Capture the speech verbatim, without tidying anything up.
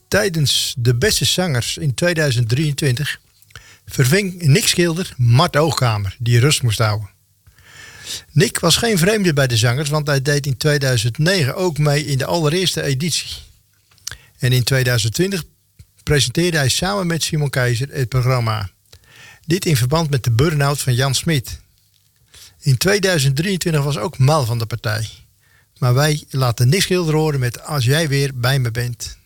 Tijdens de beste zangers in tweeduizend drieëntwintig verving Nick Schilder Mart Oogkamer, die rust moest houden. Nick was geen vreemde bij de zangers, want hij deed in tweeduizend negen ook mee in de allereerste editie. En in tweeduizend twintig presenteerde hij samen met Simon Keizer het programma. Dit in verband met de burn-out van Jan Smit. In tweeduizend drieëntwintig was ook Mal van de partij. Maar wij laten Nick Schilder horen met Als jij weer bij me bent.